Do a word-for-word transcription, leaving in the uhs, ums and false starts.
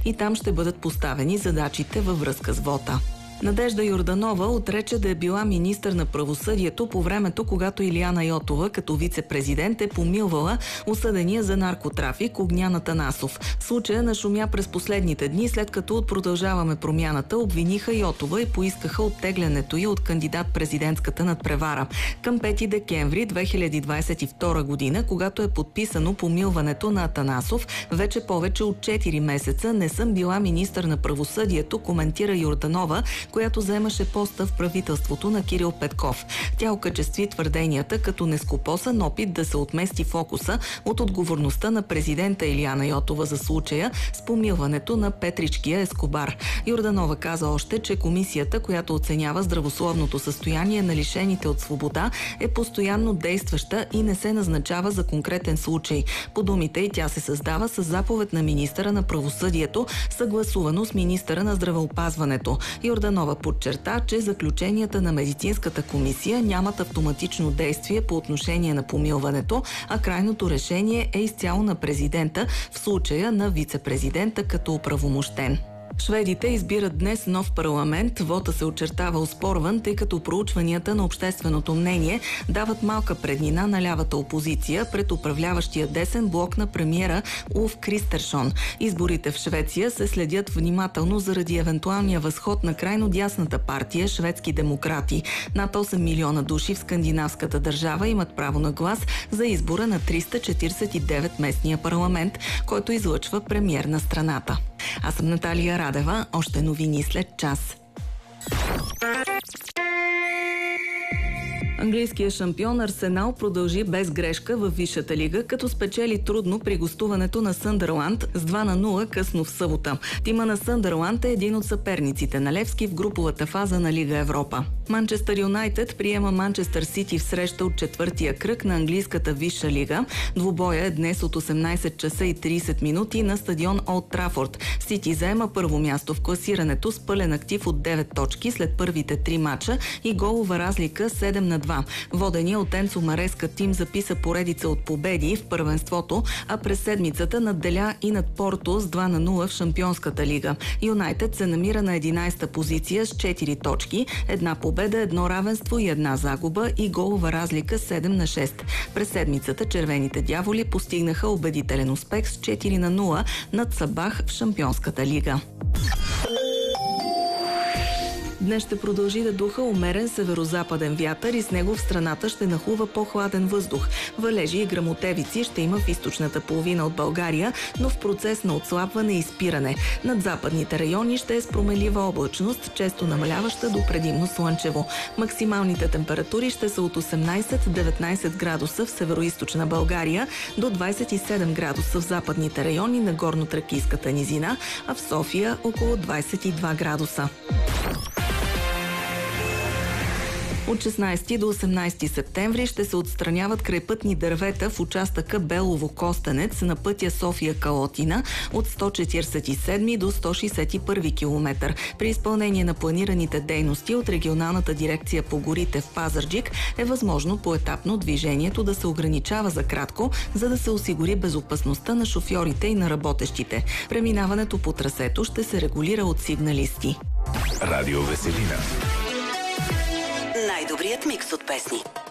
и там ще бъдат поставени задачите във връзка с вота. Надежда Йорданова отрече да е била министър на правосъдието по времето, когато Илияна Йотова като вице-президент е помилвала осъдения за наркотрафик Огнян Атанасов. Случая нашумя през последните дни, след като от Продължаваме промяната обвиниха Йотова и поискаха оттеглянето й от кандидат-президентската надпревара. Към пети декември две хиляди двадесет и втора година, когато е подписано помилването на Атанасов, вече повече от четири месеца не съм била министър на правосъдието, коментира Йорданова, която заемаше поста в правителството на Кирил Петков. Тя окачестви твърденията като нескопосан опит да се отмести фокуса от отговорността на президента Илияна Йотова за случая с помилването на Петричкия Ескобар. Йорданова каза още, че комисията, която оценява здравословното състояние на лишените от свобода, е постоянно действаща и не се назначава за конкретен случай. По думите й, тя се създава с заповед на министъра на правосъдието, съгласувано с министъра на здравеопазването. Йорданова подчерта, че заключенията на медицинската комисия нямат автоматично действие по отношение на помилването, а крайното решение е изцяло на президента, в случая на вице-президента като оправомощен. Шведите избират днес нов парламент. Вота се очертава оспорван, тъй като проучванията на общественото мнение дават малка преднина на лявата опозиция пред управляващия десен блок на премиера Улф Кристерсон. Изборите в Швеция се следят внимателно заради евентуалния възход на крайно дясната партия Шведски демократи. Над осем милиона души в скандинавската държава имат право на глас за избора на триста четиридесет и девет местния парламент, който излъчва премиер на страната. Аз съм Наталия Радева. Още новини след час. Английският шампион Арсенал продължи без грешка във Висшата лига, като спечели трудно при гостуването на Съндърланд с два на нула късно в събота. Тима на Съндърланд е един от съперниците на Левски в груповата фаза на Лига Европа. Манчестър Юнайтед приема Манчестър Сити в среща от четвъртия кръг на английската Висша лига. Двубоя е днес от осемнадесет часа и тридесет минути на стадион Олд Трафорд. Сити заема първо място в класирането с пълен актив от девет точки след първите три мача и голова разлика седем на два. Водения от Енцо Мареска тим записа поредица от победи в първенството, а през седмицата надделя и над Порто с два на нула в Шампионската лига. Юнайтед се намира на единадесета позиция с четири точки, една победа, едно равенство и една загуба и голова разлика седем на шест. През седмицата червените дяволи постигнаха убедителен успех с четири на нула над Сабах в Шампионската лига. Днес ще продължи да духа умерен северо-западен вятър и с него в страната ще нахлува по-хладен въздух. Валежи и гръмотевици ще има в източната половина от България, но в процес на отслабване и спиране. Над западните райони ще е с промелива облачност, често намаляваща до предимно слънчево. Максималните температури ще са от осемнадесет до деветнадесет градуса в северо-източна България, до двадесет и седем градуса в западните райони на горно-тракийската низина, а в София около двадесет и два градуса. От шестнадесети до осемнадесети септември ще се отстраняват крайпътни дървета в участъка Белово-Костенец на пътя София-Калотина от сто четиридесет и седми до сто шестдесет и първи километър. При изпълнение на планираните дейности от регионалната дирекция по горите в Пазарджик е възможно поетапно движението да се ограничава за кратко, за да се осигури безопасността на шофьорите и на работещите. Преминаването по трасето ще се регулира от сигналисти. Радио Веселина. Най-добрият микс от песни.